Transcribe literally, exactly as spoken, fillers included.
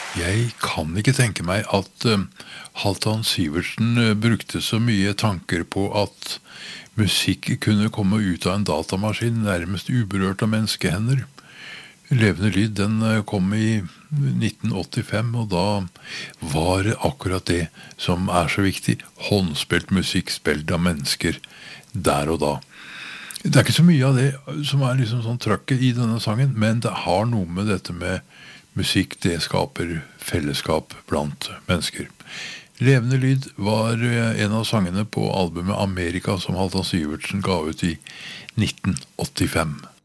Jeg kan ikke tenke meg at eh, Halvdan Sivertsen eh, brukte så mye tanker på at musikk kunne komme ut av en datamaskin nærmest uberørt av menneskehender. Levende lyd, den eh, kom i nitten åttifem, og da var det akkurat det som er så viktig. Håndspilt musikk spilt av mennesker der og da. Det er ikke så mye av det som er liksom sånn trøkket i denne sangen, men det har noe med dette med musikk, det skaper fellesskap blant mennesker. Levende lyd var eh, en av sangene på albumet Amerika som Halvdan Sivertsen ga ut i nitten åttifem.